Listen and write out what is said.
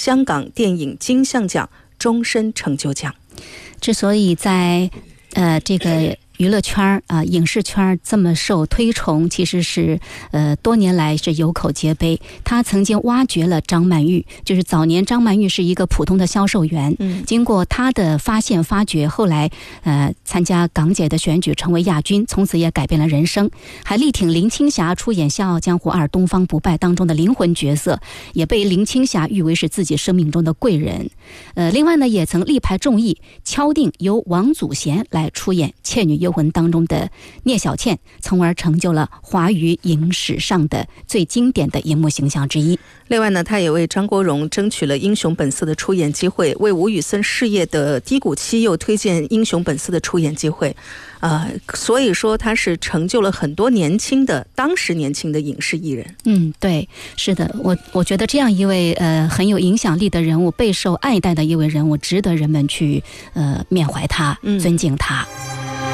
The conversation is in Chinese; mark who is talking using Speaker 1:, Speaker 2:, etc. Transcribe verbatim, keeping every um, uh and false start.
Speaker 1: 香港电影金像奖终身成就奖。
Speaker 2: 之所以在呃这个娱乐圈啊、呃，影视圈这么受推崇，其实是呃多年来是有口皆碑。他曾经挖掘了张曼玉，就是早年张曼玉是一个普通的销售员，嗯，经过他的发现发掘，后来呃参加港姐的选举，成为亚军，从此也改变了人生。还力挺林青霞出演《笑傲江湖二：东方不败》当中的灵魂角色，也被林青霞誉为是自己生命中的贵人。呃，另外呢，也曾力排众议，敲定由王祖贤来出演《倩女幽魂》当中的聂小倩，从而成就了华语影史上的最经典的荧幕形象之一。
Speaker 1: 另外呢，他也为张国荣争取了《英雄本色》的出演机会，为吴宇森事业的低谷期又推荐《英雄本色》的出演机会。呃，所以说他是成就了很多年轻的当时年轻的影视艺人。
Speaker 2: 嗯，对，是的，我我觉得这样一位呃很有影响力的人物，备受爱戴的一位人物，值得人们去呃缅怀他、尊敬他。